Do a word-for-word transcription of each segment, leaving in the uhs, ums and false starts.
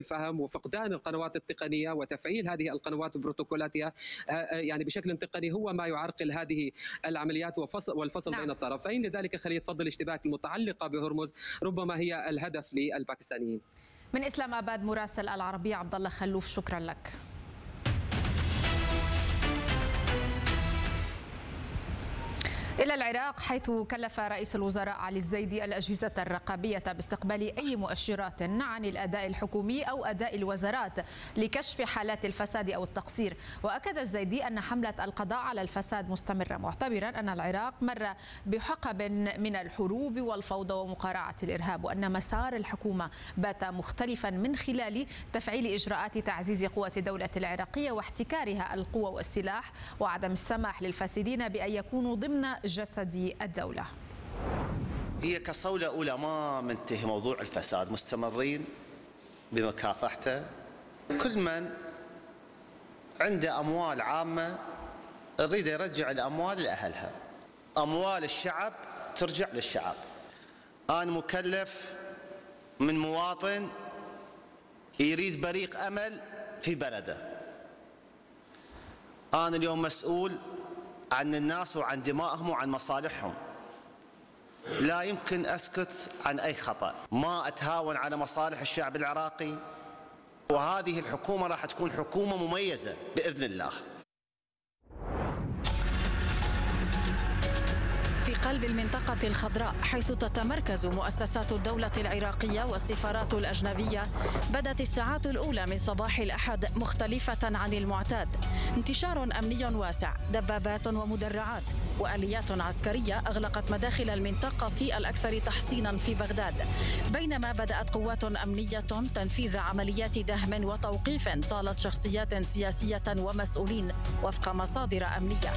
الفهم وفقدان القنوات التقنية وتفعيل هذه القنوات ببروتوكولاتها يعني بشكل تقني هو ما يعرقل هذه العمليات والفصل نعم. بين الطرفين. لذلك خلية فض الاشتباك المتعلقة بهرمز ربما هي الهدف للباكستانيين. من إسلام آباد مراسل العربية عبد الله خلوف، شكرا لك. إلى العراق، حيث كلف رئيس الوزراء علي الزيدي الأجهزة الرقابية باستقبال أي مؤشرات عن الأداء الحكومي أو أداء الوزارات لكشف حالات الفساد أو التقصير. وأكد الزيدي أن حملة القضاء على الفساد مستمرة، معتبرا أن العراق مر بحقب من الحروب والفوضى ومقارعة الإرهاب، وأن مسار الحكومة بات مختلفا من خلال تفعيل إجراءات تعزيز قوة الدولة العراقية واحتكارها القوة والسلاح، وعدم السماح للفاسدين بأن يكونوا ضمن جسد الدولة. هي كصولة أولى ما منتهي موضوع الفساد، مستمرين بمكافحته. كل من عنده أموال عامة يريد يرجع الأموال لأهلها، أموال الشعب ترجع للشعب. أنا مكلف من مواطن يريد بريق أمل في بلده، أنا اليوم مسؤول عن الناس وعن دمائهم وعن مصالحهم، لا يمكن أسكت عن أي خطأ، ما أتهاون على مصالح الشعب العراقي، وهذه الحكومة راح تكون حكومة مميزة بإذن الله. في قلب المنطقة الخضراء، حيث تتمركز مؤسسات الدولة العراقية والسفارات الأجنبية، بدت الساعات الأولى من صباح الأحد مختلفة عن المعتاد. انتشار أمني واسع، دبابات ومدرعات وآليات عسكرية أغلقت مداخل المنطقة الأكثر تحصينا في بغداد، بينما بدأت قوات أمنية تنفيذ عمليات دهم وتوقيف طالت شخصيات سياسية ومسؤولين وفق مصادر أمنية.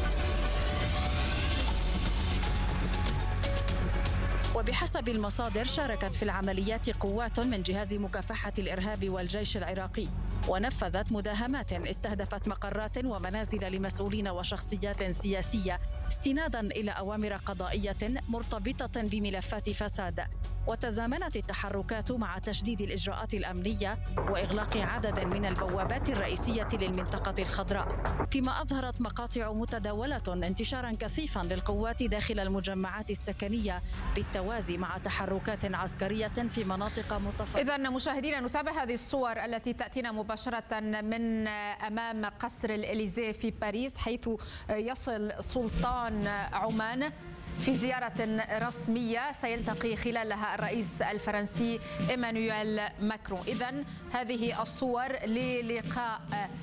وبحسب المصادر، شاركت في العمليات قوات من جهاز مكافحة الإرهاب والجيش العراقي، ونفذت مداهمات استهدفت مقرات ومنازل لمسؤولين وشخصيات سياسية استنادا إلى أوامر قضائية مرتبطة بملفات فساد. وتزامنت التحركات مع تشديد الإجراءات الأمنية وإغلاق عدد من البوابات الرئيسية للمنطقة الخضراء، فيما أظهرت مقاطع متداولة انتشارا كثيفا للقوات داخل المجمعات السكنية بالتوازي مع تحركات عسكرية في مناطق متفرقة. إذن مشاهدينا، نتابع هذه الصور التي تأتينا مباشرة من أمام قصر الإليزيه في باريس، حيث يصل سلطان عمان في زيارة رسمية سيلتقي خلالها الرئيس الفرنسي إيمانويل ماكرون. إذن هذه الصور للقاء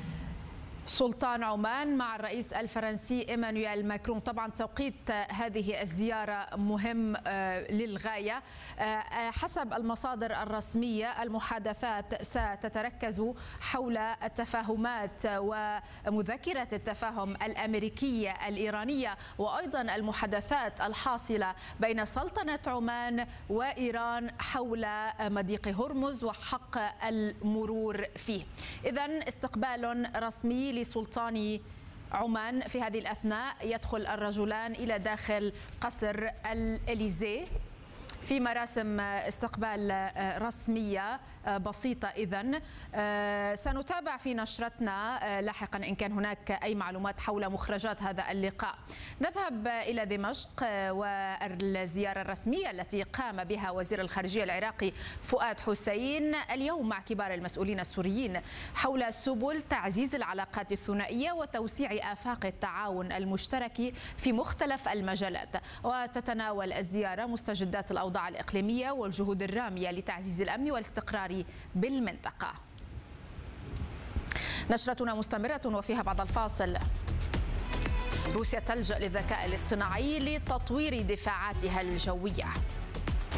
سلطان عمان مع الرئيس الفرنسي إيمانويل ماكرون. طبعا توقيت هذه الزيارة مهم للغاية. حسب المصادر الرسمية، المحادثات ستتركز حول التفاهمات ومذكرة التفاهم الأمريكية الإيرانية، وأيضا المحادثات الحاصلة بين سلطنة عمان وإيران حول مضيق هرمز وحق المرور فيه. إذن استقبال رسمي لسلطان عمان. في هذه الأثناء يدخل الرجلان إلى داخل قصر الإليزيه في مراسم استقبال رسمية بسيطة. إذن سنتابع في نشرتنا لاحقا إن كان هناك أي معلومات حول مخرجات هذا اللقاء. نذهب إلى دمشق والزيارة الرسمية التي قام بها وزير الخارجية العراقي فؤاد حسين اليوم مع كبار المسؤولين السوريين حول سبل تعزيز العلاقات الثنائية وتوسيع آفاق التعاون المشترك في مختلف المجالات. وتتناول الزيارة مستجدات الأوضاع الإقليمية والجهود الرامية لتعزيز الأمن والاستقرار بالمنطقة. نشرتنا مستمرة وفيها بعد الفاصل: روسيا تلجأ للذكاء الاصطناعي لتطوير دفاعاتها الجوية.